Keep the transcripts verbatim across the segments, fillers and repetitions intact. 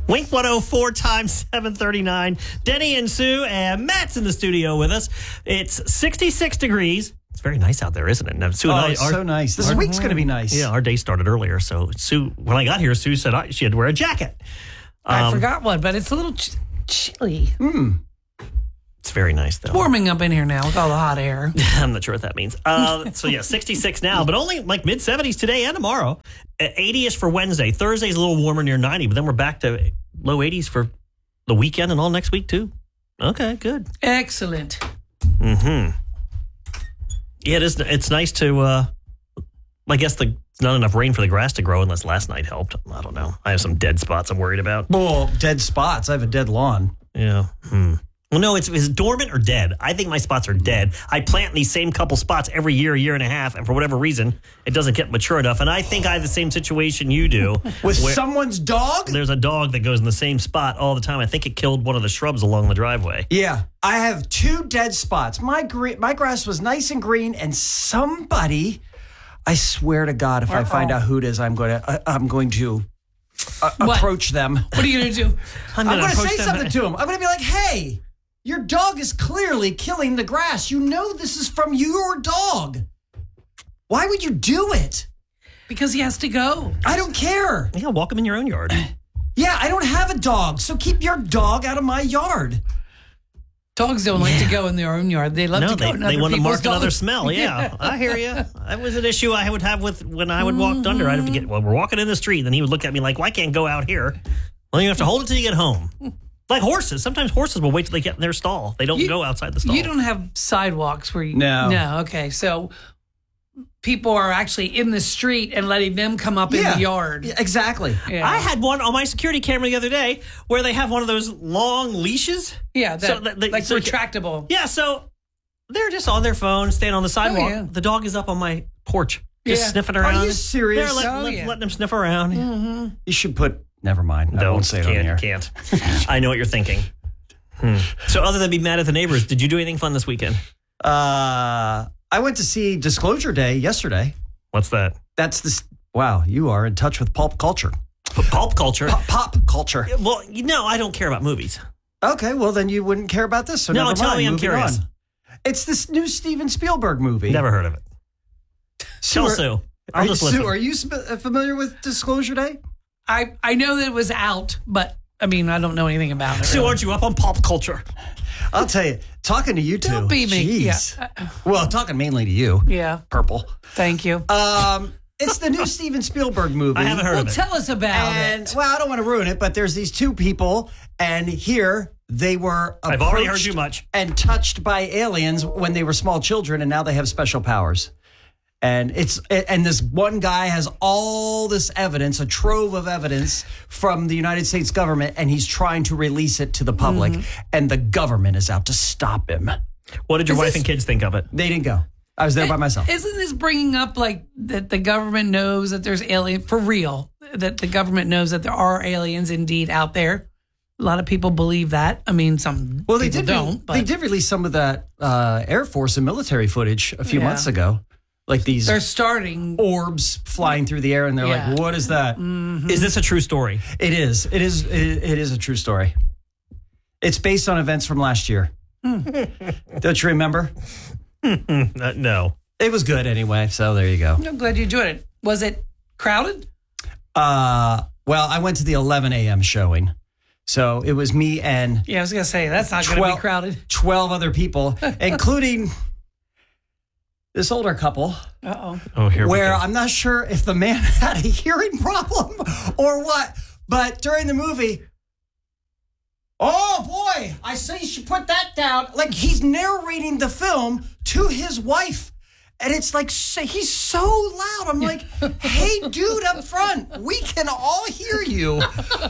Wink one oh four times seven thirty-nine. Denny and Sue and Matt's in the studio with us. It's sixty-six degrees. It's very nice out there, isn't it? Now, Sue oh, and I, it's our, so nice. This our, week's going to be nice. Yeah, our day started earlier. So Sue, when I got here, Sue said I, she had to wear a jacket. Um, I Um, forgot one, but it's a little ch- chilly. Mm. It's very nice, though. It's warming up in here now with all the hot air. I'm not sure what that means. Uh, so, yeah, sixty-six now, but only like mid-seventies today and tomorrow. eighty-ish for Wednesday. Thursday's a little warmer, near ninety, but then we're back to low eighties for the weekend and all next week, too. Okay, good. Excellent. Mm-hmm. Yeah, it is. It's nice to, uh, I guess the, it's not enough rain for the grass to grow unless last night helped. I don't know. I have some dead spots I'm worried about. Well, dead spots. I have a dead lawn. Yeah. Hmm. Well, no, it's is it dormant or dead? I think my spots are dead. I plant these same couple spots every year, year and a half, and for whatever reason, it doesn't get mature enough. And I think I have the same situation you do. With someone's dog? There's a dog that goes in the same spot all the time. I think it killed one of the shrubs along the driveway. Yeah. I have two dead spots. My gre- my grass was nice and green, and somebody, I swear to God, if Uh-oh. I find out who it is, I'm going to, uh, I'm going to uh, approach them. What are you going to do? I'm going to say them. something to them. I'm going to be like, hey, your dog is clearly killing the grass. You know this is from your dog. Why would you do it? Because he has to go. I don't care. Yeah, walk him in your own yard. Yeah, I don't have a dog, so keep your dog out of my yard. Dogs don't like yeah. to go in their own yard. They love no, to go they, in they other want to mark dogs. another smell. Yeah, yeah. I hear you. That was an issue I would have with when I would walk Thunder. I'd have to get, well, we're walking in the street, and he would look at me like, well, I can't go out here. Well, you have to hold it till you get home. Like horses. Sometimes horses will wait till they get in their stall. They don't you, go outside the stall. You don't have sidewalks where you... No. No, okay. So people are actually in the street and letting them come up yeah. in the yard. Yeah, exactly. Yeah. I had one on my security camera the other day where they have one of those long leashes. Yeah, that, so they, like so, retractable. Yeah, so they're just on their phone, staying on the sidewalk. Oh, yeah. The dog is up on my porch, just Yeah. sniffing around. Are you serious? They're let, Oh, let, yeah. letting them sniff around. Mm-hmm. You should put... Never mind. I Don't won't say it can't, on here. Can't. I know what you're thinking. Hmm. So other than be mad at the neighbors, did you do anything fun this weekend? Uh, I went to see Disclosure Day yesterday. What's that? That's this. Wow, you are in touch with pulp culture. P- pulp culture? Pop, pop culture. Well, you know, I don't care about movies. Okay, well, then you wouldn't care about this. So No, never tell mind. me, I'm Moving curious. on. It's this new Steven Spielberg movie. Never heard of it. Sue, Tell are- Sue. Are I'll you, just listen. Sue, are you sp- familiar with Disclosure Day? I, I know that it was out, but I mean, I don't know anything about it. Sue, really. aren't you up on pulp culture? I'll tell you, talking to you two. Don't be me. Jeez. Yeah. Well, talking mainly to you. Yeah. Purple. Thank you. Um, it's the new Steven Spielberg movie. I haven't heard well, of it. tell us about And, it. well, I don't want to ruin it, but there's these two people, and here they were I've already heard approached too much. and touched by aliens when they were small children, and now they have special powers. And it's and this one guy has all this evidence, a trove of evidence from the United States government, and he's trying to release it to the public, Mm-hmm. and the government is out to stop him. What did your Is wife this- and kids think of it? They didn't go. I was there by myself. Isn't this bringing up like that the government knows that there's alien for real? That the government knows that there are aliens indeed out there. A lot of people believe that. I mean, some Well, they people did. Re- don't. But they did release some of that uh, Air Force and military footage a few Yeah. months ago, like these They're starting. orbs flying through the air, and they're Yeah. like, "What is that?" Mm-hmm. Is this a true story? It is. It is. It, it is a true story. It's based on events from last year. Don't you remember? Uh, no. It was good anyway. So there you go. I'm glad you enjoyed it. Was it crowded? Uh, well, I went to the eleven a.m. showing, so it was me and Yeah, I was gonna say that's not gonna Twelve- be crowded. twelve other people, including this older couple. Uh oh. Oh, here where we go. I'm not sure if the man had a hearing problem or what, but during the movie, oh boy, I say you should put that down. Like he's narrating the film to his wife. And it's like, so- he's so loud. I'm like, hey, dude up front, we can all hear you.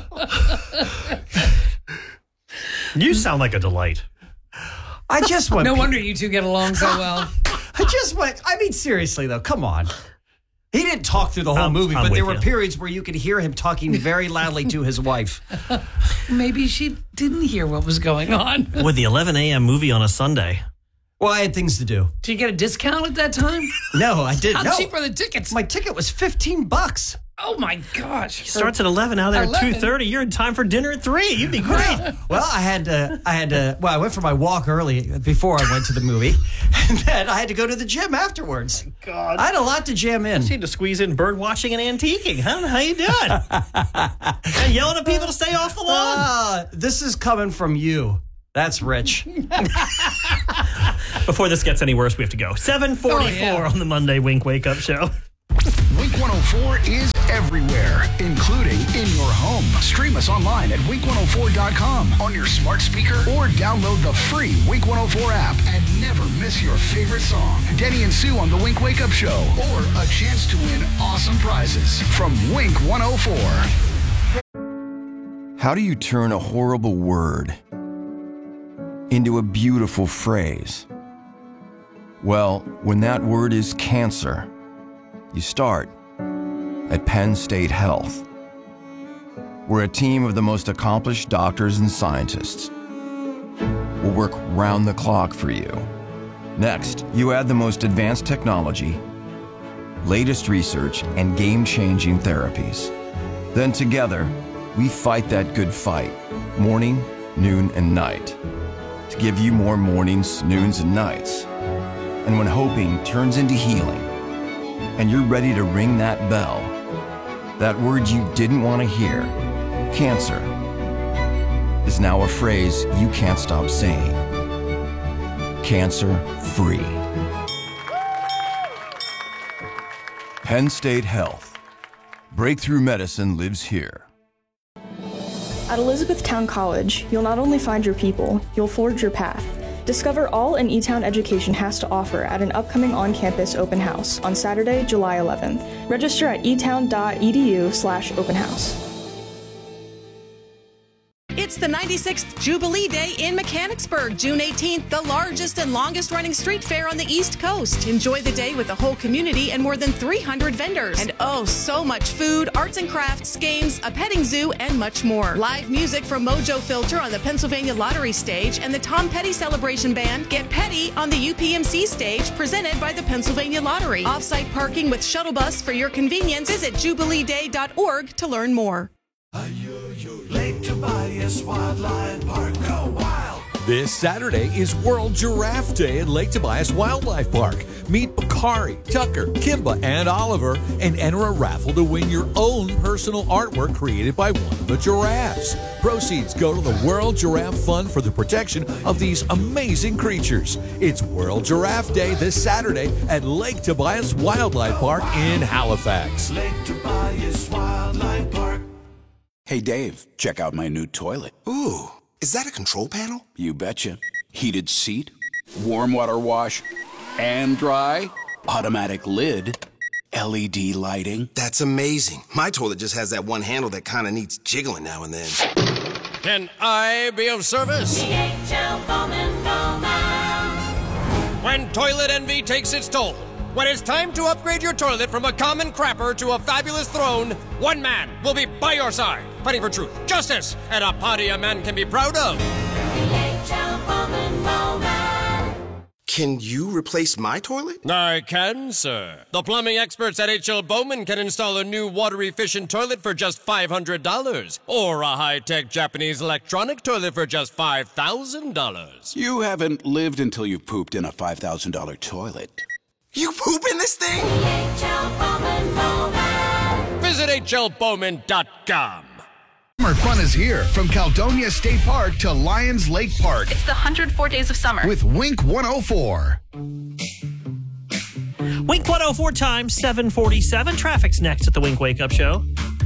You sound like a delight. I just went. No wonder you two get along so well. I just went. I mean, seriously, though, come on. He didn't talk through the whole I'm- movie, I'm but there with were you. periods where you could hear him talking very loudly to his wife. Maybe she didn't hear what was going on. With the eleven a.m. movie on a Sunday. Well, I had things to do. Did you get a discount at that time? No, I didn't. How No. cheap are the tickets? My ticket was fifteen bucks. Oh my gosh! It starts at eleven. Now they're at eleven. two thirty. You're in time for dinner at three. You'd be great. Well, I had to, I had to, well, I went for my walk early before I went to the movie, and then I had to go to the gym afterwards. God. I had a lot to jam in. You need to squeeze in bird watching and antiquing. Huh? How you doing? And yelling at people to stay off the lawn. Uh, this is coming from you. That's rich. Before this gets any worse, we have to go. seven forty-four Oh, yeah. on the Monday Wink Wake Up Show. Wink one oh four is everywhere, including in your home. Stream us online at wink one oh four dot com on your smart speaker or download the free Wink one oh four app and never miss your favorite song. Denny and Sue on the Wink Wake Up Show or a chance to win awesome prizes from Wink one oh four. How do you turn a horrible word into a beautiful phrase? Well, when that word is cancer, you start at Penn State Health. We're a team of the most accomplished doctors and scientists. We'll work round the clock for you. Next, you add the most advanced technology, latest research, and game-changing therapies. Then together, we fight that good fight, morning, noon, and night, to give you more mornings, noons, and nights. And when hoping turns into healing, and you're ready to ring that bell, that word you didn't want to hear, cancer, is now a phrase you can't stop saying. Cancer-free. Penn State Health. Breakthrough medicine lives here. At Elizabethtown College, you'll not only find your people, you'll forge your path. Discover all an E-Town education has to offer at an upcoming on-campus open house on Saturday, July eleventh. Register at etown.edu slash open house. It's the ninety-sixth Jubilee Day in Mechanicsburg, June eighteenth, the largest and longest running street fair on the East Coast. Enjoy the day with a whole community and more than three hundred vendors. And oh, so much food, arts and crafts, games, a petting zoo, and much more. Live music from Mojo Filter on the Pennsylvania Lottery stage and the Tom Petty Celebration Band. Get Petty on the U P M C stage, presented by the Pennsylvania Lottery. Off-site parking with shuttle bus for your convenience. Visit jubilee day dot org to learn more. Lake Tobias Wildlife Park, go wild! This Saturday is World Giraffe Day at Lake Tobias Wildlife Park. Meet Bakari, Tucker, Kimba, and Oliver and enter a raffle to win your own personal artwork created by one of the giraffes. Proceeds go to the World Giraffe Fund for the protection of these amazing creatures. It's World Giraffe Day this Saturday at Lake Tobias Wildlife Park in Halifax. Lake Tobias Wildlife Park. Hey Dave, check out my new toilet. Ooh, is that a control panel? You betcha. Heated seat, warm water wash, and dry, automatic lid, L E D lighting. That's amazing. My toilet just has that one handle that kind of needs jiggling now and then. Can I be of service? D H L Bowman Bowman. When toilet envy takes its toll, when it's time to upgrade your toilet from a common crapper to a fabulous throne, one man will be by your side, fighting for truth, justice, and a party a man can be proud of. D H L Bowman Bowman. Can you replace my toilet? I can, sir. The plumbing experts at H L Bowman can install a new water-efficient toilet for just five hundred dollars, or a high-tech Japanese electronic toilet for just five thousand dollars. You haven't lived until you've pooped in a five thousand dollars toilet. You poop in this thing? H L Bowman Bowman. Visit H L Bowman dot com. Summer fun is here, from Caledonia State Park to Lions Lake Park. It's the one hundred four days of summer. With Wink one oh four. Wink one oh four times seven forty-seven. Traffic's next at the Wink Wake Up Show.